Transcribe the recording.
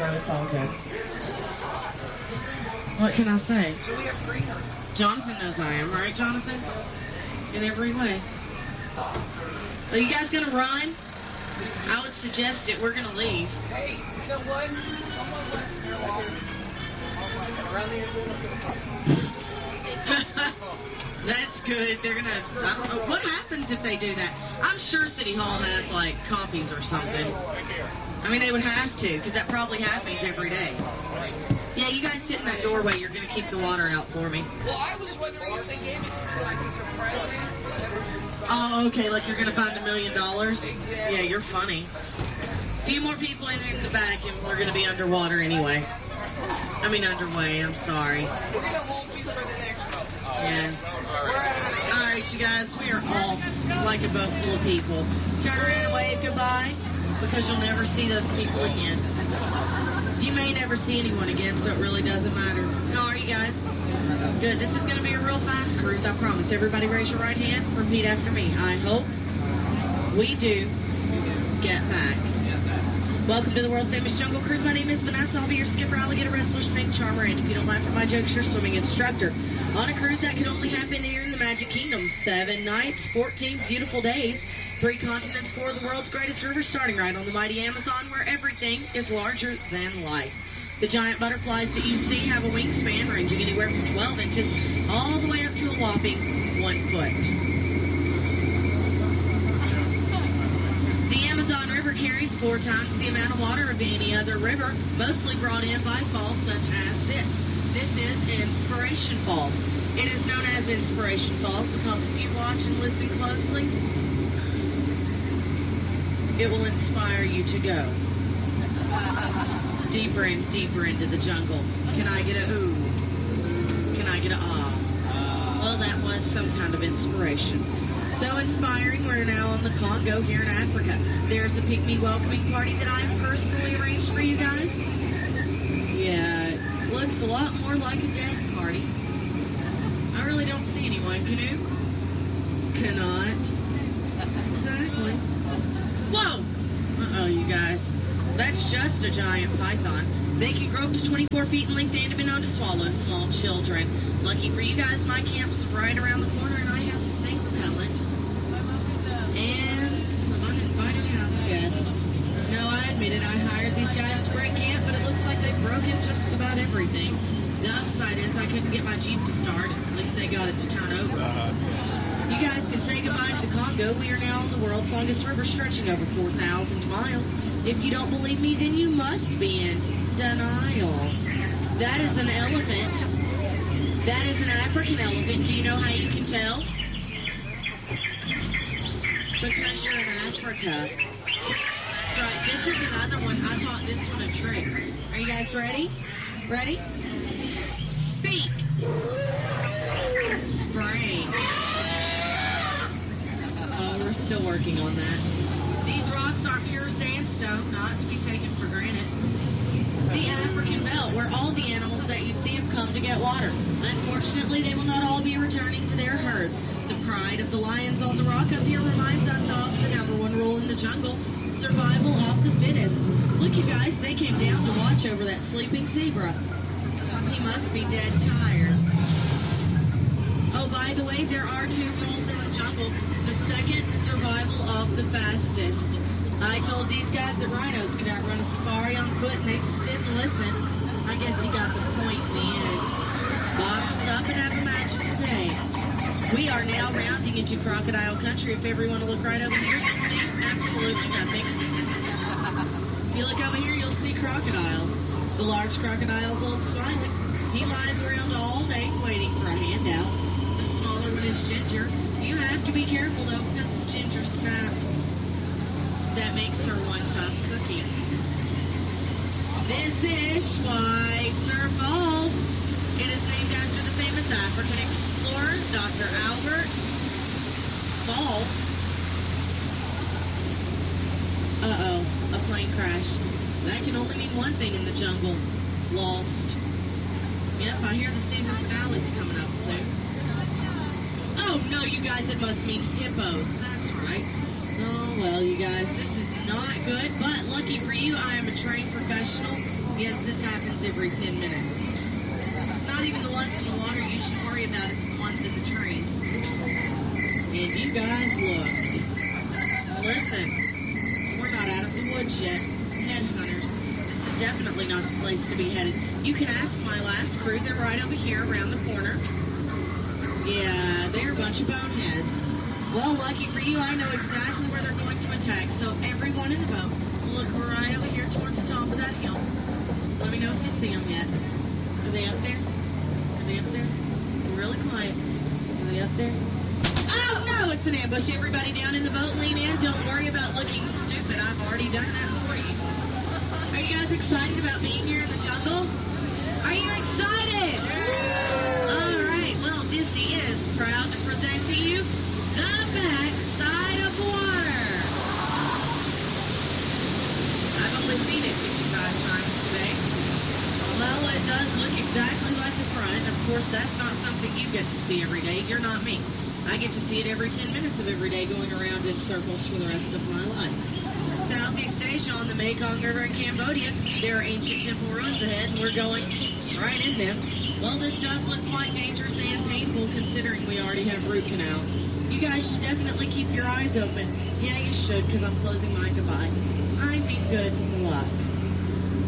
so it's all good. What can I say? So we have greenery. Jonathan knows I am, right, Jonathan? In every way. Are you guys gonna run? I would suggest it. We're gonna leave. Hey, you know what? Someone left their water around the edge. That's good. They're gonna, I don't know. What happens if they do that? I'm sure City Hall has, like, copies or something. I mean, they would have to, because that probably happens every day. Yeah, you guys sit in that doorway. You're going to keep the water out for me. Well, I was wondering if they gave it to me like it's a present. Oh, okay, like you're going to find $1 million? Yeah, you're funny. A few more people in the back, and we're going to be underwater anyway. I mean, underway. I'm sorry. We're going to hold you for the next one. Yeah. All right, you guys, we are all like a boat full of people. Turn around and wave goodbye, because you'll never see those people again. You may never see anyone again, so it really doesn't matter. How are you guys? Good. This is going to be a real fast cruise, I promise. Everybody raise your right hand. Repeat after me. I hope we do get back. Welcome to the world famous Jungle Cruise. My name is Vanessa. I'll be your skipper, alligator wrestler, snake charmer, and if you don't laugh at my jokes, your swimming instructor. On a cruise that can only happen here in the Magic Kingdom. 7 nights, 14 beautiful days, 3 continents, 4 of the world's greatest rivers, starting right on the mighty Amazon, where everything is larger than life. The giant butterflies that you see have a wingspan ranging anywhere from 12 inches all the way up to a whopping 1 foot. The Amazon River carries 4 times the amount of water of any other river, mostly brought in by falls such as this. This is Inspiration Falls. It is known as Inspiration Falls because if you watch and listen closely, it will inspire you to go deeper and deeper into the jungle. Can I get a ooh? Can I get a ah? Well, that was some kind of inspiration. So inspiring, we're now on the Congo here in Africa. There's a pygmy welcoming party that I've personally arranged for you guys. Yeah, it looks a lot more like a dead party. I really don't see anyone. Canoe? Cannot. Exactly. Whoa! Uh-oh, you guys. That's just a giant python. They can grow up to 24 feet in length and have been known to swallow small children. Lucky for you guys, my camp's right around the corner and I have a snake repellent. And some uninvited house guests. No, I admit it, I hired these guys to break camp, but it looks like they've broken just about everything. The upside is I couldn't get my Jeep to start. At least they got it to turn over. You guys can say goodbye to the Congo. We are now on the world's longest river, stretching over 4,000 miles. If you don't believe me, then you must be in denial. That is an elephant. That is an African elephant. Do you know how you can tell? Because you're in Africa. That's right. This is another one. I taught this one a trick. Are you guys ready? Ready? Speak. Spray. Oh, we're still working on that. These rocks are pure sandstone, not to be taken for granted. The African belt, where all the animals that you see have come to get water. Unfortunately, they will not all be returning to their herds. The pride of the lions on the rock up here reminds us of the #1 rule in the jungle, survival of the fittest. Look, you guys, they came down to watch over that sleeping zebra. He must be dead tired. Oh, by the way, there are 2 rules in the jungle. The second, survival of the fastest. I told these guys that rhinos could outrun a safari on foot, and they just didn't listen. I guess he got the point in the end. Box up and have a magical day. We are now rounding into crocodile country. If everyone will look right over here, you'll see absolutely nothing. If you look over here, you'll see crocodiles. The large crocodile's old Smiley. He lies around all day waiting for a handout. The smaller one is Ginger. You have to be careful, though, because Ginger snaps. That makes her one tough cookie. This is Schweitzer Falls. It is named after the famous African explorer, Dr. Albert Fall. Uh-oh, a plane crash. That can only mean one thing in the jungle. Lost. Yep, I hear the season finale's coming up soon. Oh, no, you guys, it must mean hippos. That's right. Oh, well, you guys, this is not good, but lucky for you, I am a trained professional. Yes, this happens every 10 minutes. It's not even the ones in the water you should worry about, it's the ones in the trees. And you guys look. Listen, we're not out of the woods yet. Headhunters, this is definitely not the place to be headed. You can ask my last crew, they're right over here around the corner. Yeah, they're a bunch of boneheads. Well, lucky for you, I know exactly where they're going to attack, so everyone in the boat, look right over here towards the top of that hill. Let me know if you see them yet. Are they up there? Are they up there? Really quiet. Are they up there? Oh, no, it's an ambush. Everybody down in the boat, lean in. Don't worry about looking stupid. I've already done that for you. Are you guys excited about being here in the jungle? Are you excited? All right. Well, Disney is proud to present to you the backside of water. I've only seen it 55 times today. Well, it does look exactly like the front. Of course, that's not something you get to see every day. You're not me. I get to see it every 10 minutes of every day going around in circles for the rest of my life. Southeast Asia on the Mekong River in Cambodia, there are ancient temple ruins ahead, and we're going right in them. Well, this does look quite dangerous and painful considering we already have root canal. You guys should definitely keep your eyes open. Yeah, you should, because I'm closing mine goodbye. I mean good luck.